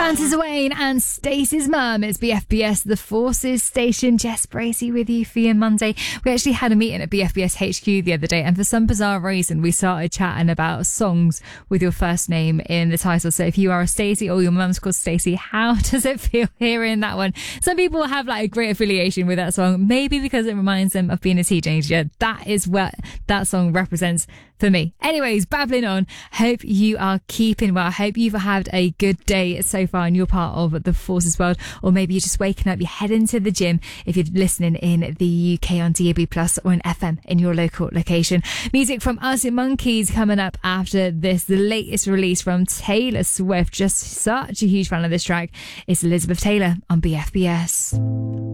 Francis Wayne and Stacey's mum. It's BFBS, the Forces Station. Jess Bracey with you for your Monday. We actually had a meeting at BFBS HQ the other day, and for some bizarre reason, we started chatting about songs with your first name in the title. So if you are a Stacey or your mum's called Stacey, how does it feel hearing that one? Some people have like a great affiliation with that song, maybe because it reminds them of being a teenager. That is what that song represents for me. Anyways, babbling on. Hope you are keeping well. Hope you've had a good day so far and you're part of the Forces world, or maybe you're just waking up, you're heading to the gym if you're listening in the UK on DAB Plus or an FM in your local location. Music from Arctic Monkeys coming up after this. The latest release from Taylor Swift. Just such a huge fan of this track. It's Elizabeth Taylor on BFBS.